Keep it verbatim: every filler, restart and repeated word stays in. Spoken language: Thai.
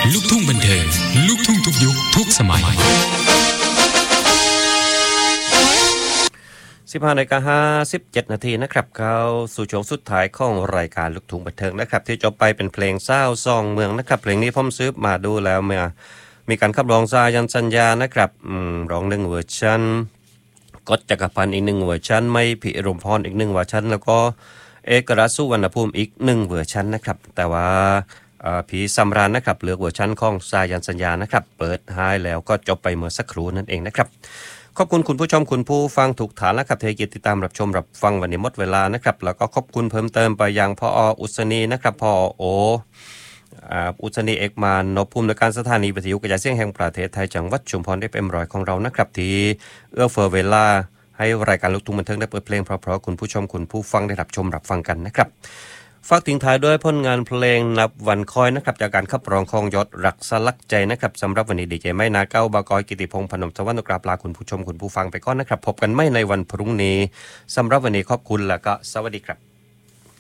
ลูกทุ่งบันเทิงลูกทุ่งทุกยุคทุกสมัยสิบห้านาฬิกาห้าสิบเจ็ดนาทีนะครับเข้าสู่ช่วงสุดท้ายของรายการลูกทุ่งบันเทิงนะครับที่จบไปเป็นเพลงเศร้าซองเมืองนะครับเพลงนี้ผมซื้อมาดูแล้วเมื่อมีการขับร้องสายันสัญญานะครับอืมร้องหนึ่งเวอร์ชันกฎจักรพันธ์อีกหนึ่งเวอร์ชันไม่พิรมพรอีกหนึ่งเวอร์ชันแล้วก็เอกราชสุวรรณภูมิอีกหนึ่งเวอร์ชันนะครับแต่ว่าผีสำราญนะครับเลือกเวอร์ชันของสายันสัญญานะครับเปิดให้แล้วก็จบไปเมื่อสักครู่นั่นเองนะครับขอบคุณคุณผู้ชมคุณผู้ฟังถูกฐานและครับเทกิจติดตามรับชมรับฟังวันนี้หมดเวลานะครับแล้วก็ขอบคุณเพิ่มเติมไปยังพออุษณีนะครับพอโออุษณีเอกมานนพภูมิในการสถานีวิทยุกระจายเสียงแห่งประเทศไทยจังหวัดชุมพรได้เป็นรอยของเรานะครับที่เอื้อเฟื้อเวลาให้รายการลูกทุ่งบันเทิงได้เปิดเพลงเพราะๆคุณผู้ชมคุณผู้ฟังได้รับชมรับฟังกันนะครับฝากทิ้งท้ายด้วยผลงานเพลงนับวันคอยนะครับจากการขับร้องของยศรักสลักใจนะครับสำหรับวันนี้ดีเจไม่นาเก้าบากอยกิติพงษ์พนมสวรรค์กราบลาคุณผู้ชมคุณผู้ฟังไปก่อนนะครับพบกันไม่ในวันพรุ่งนี้สำหรับวันนี้ขอบคุณและก็สวัสดีครับ